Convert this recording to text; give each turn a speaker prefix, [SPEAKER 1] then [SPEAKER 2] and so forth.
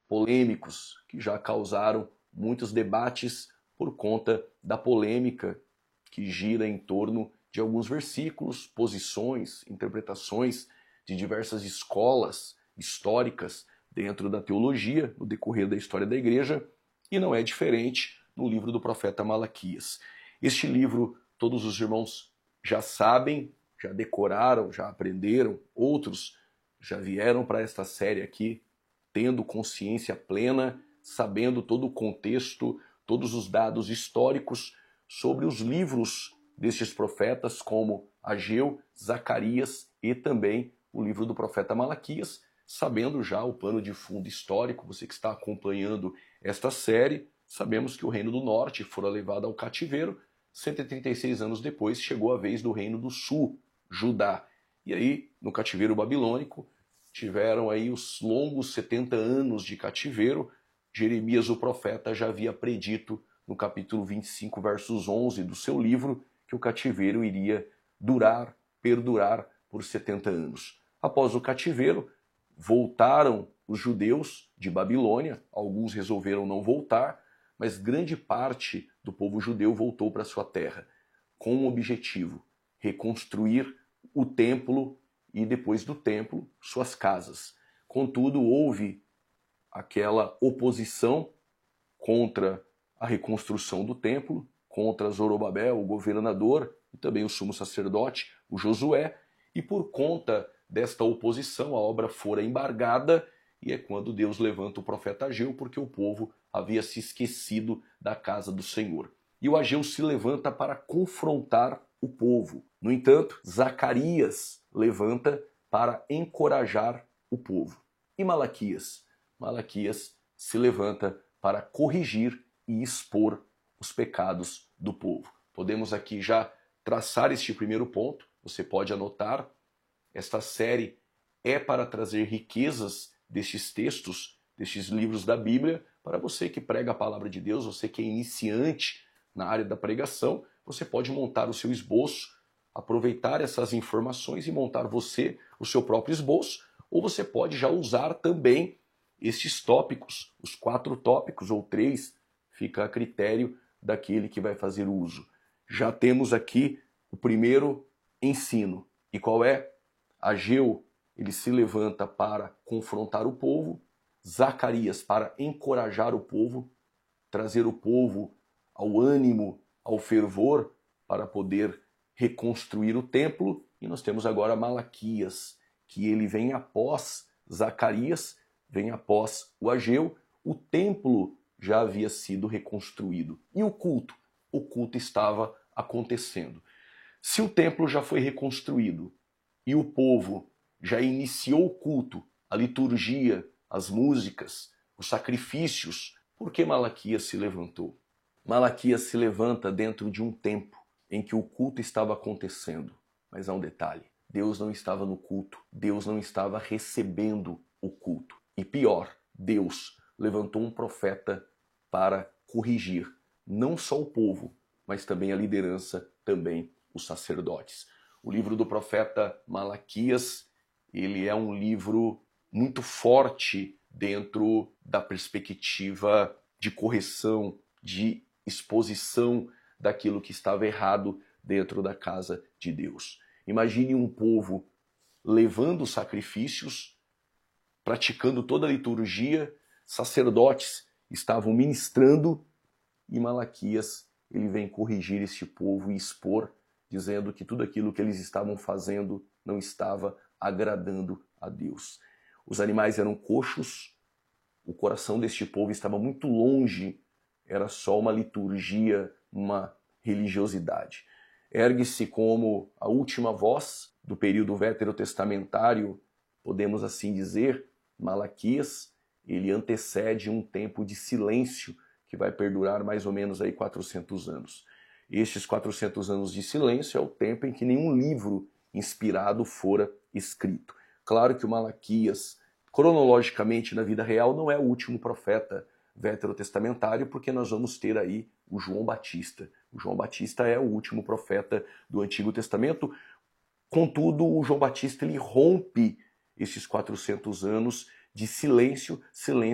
[SPEAKER 1] polêmicos que já causaram muitos debates por conta da polêmica que gira em torno de alguns versículos, posições, interpretações de diversas escolas históricas dentro da teologia, no decorrer da história da igreja, e não é diferente no livro do profeta Malaquias. Este livro, todos os irmãos já sabem, já decoraram, já aprenderam, outros já vieram para esta série aqui tendo consciência plena, sabendo todo o contexto, todos os dados históricos sobre os livros destes profetas, como Ageu, Zacarias e também o livro do profeta Malaquias, sabendo já o pano de fundo histórico. Você que está acompanhando esta série, sabemos que o Reino do Norte fora levado ao cativeiro, 136 anos depois chegou a vez do Reino do Sul, Judá. E aí, no cativeiro babilônico, tiveram aí os longos 70 anos de cativeiro. Jeremias, o profeta, já havia predito no capítulo 25, versos 11 do seu livro, que o cativeiro iria durar, perdurar por 70 anos. Após o cativeiro, voltaram os judeus de Babilônia, alguns resolveram não voltar, mas grande parte do povo judeu voltou para sua terra, com um objetivo: reconstruir o templo e, depois do templo, suas casas. Contudo, houve aquela oposição contra a reconstrução do templo, contra Zorobabel, o governador, e também o sumo sacerdote, o Josué, e por conta desta oposição a obra fora embargada, e é quando Deus levanta o profeta Ageu, porque o povo havia se esquecido da casa do Senhor. E o Ageu se levanta para confrontar o povo. No entanto, Zacarias levanta para encorajar o povo. E Malaquias? Malaquias se levanta para corrigir e expor os pecados do povo. Podemos aqui já traçar este primeiro ponto. Você pode anotar. Esta série é para trazer riquezas destes textos, destes livros da Bíblia, para você que prega a palavra de Deus, você que é iniciante na área da pregação. Você pode montar o seu esboço, aproveitar essas informações e montar você o seu próprio esboço, ou você pode já usar também estes tópicos, os 4 tópicos ou 3, fica a critério daquele que vai fazer uso. Já temos aqui o primeiro ensino. E qual é? Ageu, ele se levanta para confrontar o povo, Zacarias para encorajar o povo, trazer o povo ao ânimo, ao fervor, para poder reconstruir o templo. E nós temos agora Malaquias, que ele vem após Zacarias, vem após o Ageu. O templo já havia sido reconstruído. E o culto? O culto estava acontecendo. Se o templo já foi reconstruído e o povo já iniciou o culto, a liturgia, as músicas, os sacrifícios, por que Malaquias se levantou? Malaquias se levanta dentro de um tempo em que o culto estava acontecendo. Mas há um detalhe: Deus não estava no culto, Deus não estava recebendo o culto. E pior, Deus levantou um profeta para corrigir não só o povo, mas também a liderança, também os sacerdotes. O livro do profeta Malaquias, ele é um livro muito forte dentro da perspectiva de correção, de exposição daquilo que estava errado dentro da casa de Deus. Imagine um povo levando sacrifícios, praticando toda a liturgia, sacerdotes estavam ministrando, e Malaquias ele vem corrigir este povo e expor, dizendo que tudo aquilo que eles estavam fazendo não estava agradando a Deus. Os animais eram coxos, o coração deste povo estava muito longe, era só uma liturgia, uma religiosidade. Ergue-se como a última voz do período veterotestamentário, podemos assim dizer, Malaquias. Ele antecede um tempo de silêncio que vai perdurar mais ou menos aí 400 anos. Estes 400 anos de silêncio é o tempo em que nenhum livro inspirado fora escrito. Claro que o Malaquias, cronologicamente na vida real, não é o último profeta veterotestamentário, porque nós vamos ter aí o João Batista. O João Batista é o último profeta do Antigo Testamento. Contudo, o João Batista ele rompe esses 400 anos de silêncio